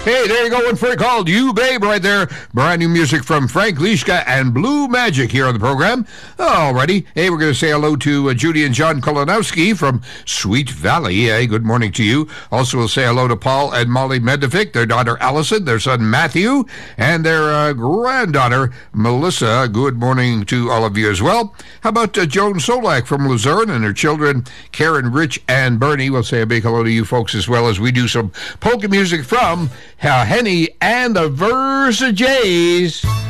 Hey, there you go, one for it called You Babe right there. Brand new music from Frank Lischka and Blue Magic here on the program. Alrighty. Hey, we're going to say hello to Judy and John Kolonowski from Sweet Valley. Hey, good morning to you. Also, we'll say hello to Paul and Molly Medovic, their daughter Allison, their son Matthew, and their granddaughter Melissa. Good morning to all of you as well. How about Joan Solak from Luzerne and her children Karen, Rich, and Bernie? We'll say a big hello to you folks as well as we do some polka music from Henny and the Versa Jays.